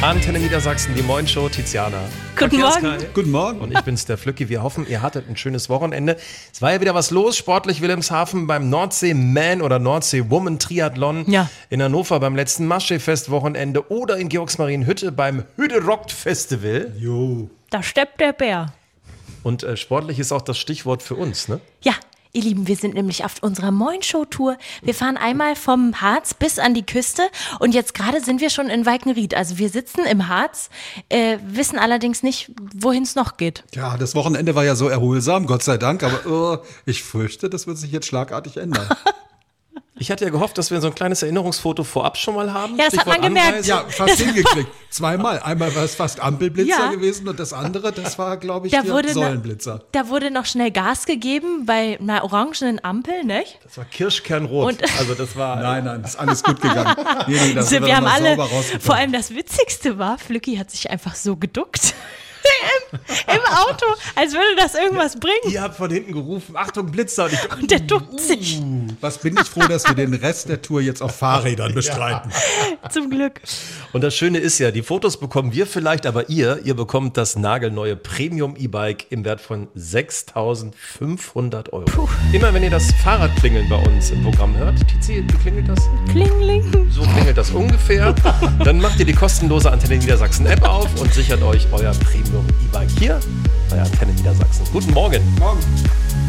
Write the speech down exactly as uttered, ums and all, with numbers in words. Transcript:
Antenne Niedersachsen, die Moin-Show, Tiziana. Guten Morgen. Guten Morgen. Und ich bin's, der Flücki. Wir hoffen, ihr hattet ein schönes Wochenende. Es war ja wieder was los, sportlich Wilhelmshaven beim Nordsee-Man oder Nordsee-Woman-Triathlon. Ja. In Hannover beim letzten Maschsee-Fest-Wochenende oder in Georgsmarienhütte beim Hütte-Rockt-Festival. Jo. Da steppt der Bär. Und äh, sportlich ist auch das Stichwort für uns, ne? Ja, ihr Lieben, wir sind nämlich auf unserer Moin-Show-Tour. Wir fahren einmal vom Harz bis an die Küste und jetzt gerade sind wir schon in Walkenried. Also wir sitzen im Harz, äh, wissen allerdings nicht, wohin es noch geht. Ja, das Wochenende war ja so erholsam, Gott sei Dank, aber oh, ich fürchte, das wird sich jetzt schlagartig ändern. Ich hatte ja gehofft, dass wir so ein kleines Erinnerungsfoto vorab schon mal haben. Ja, das hat man gemerkt. Anreise. Ja, fast hingekriegt. Zweimal. Einmal war es fast Ampelblitzer Ja. gewesen und das andere, das war, glaube ich, Da der wurde, na, Säulenblitzer. da wurde noch schnell Gas gegeben bei einer orangenen Ampel, nicht? Das war Kirschkernrot. Und- also das war... Neim, nein, ist alles gut gegangen. Nee, nee, das wir sind wir haben noch mal alle, sauber rausgekommen. vor allem das Witzigste war, Flücki hat sich einfach so geduckt. Im, Im Auto, als würde das irgendwas bringen. Ihr habt von hinten gerufen, Achtung, Blitzer. Und ich, Und der duckt sich, Was bin ich froh, dass wir den Rest der Tour jetzt auf Fahrrädern bestreiten. zum Glück. Und das Schöne ist ja, die Fotos bekommen wir vielleicht, aber ihr, ihr bekommt das nagelneue Premium-E-Bike im Wert von sechstausendfünfhundert Euro. Puh. Immer wenn ihr das Fahrradklingeln bei uns im Programm hört, Tizi, wie klingelt das? Klingling. So klingelt das ungefähr. Dann macht ihr die kostenlose Antenne Niedersachsen App auf und sichert euch euer Premium-E-Bike hier bei Antenne Niedersachsen. Guten Morgen. Morgen.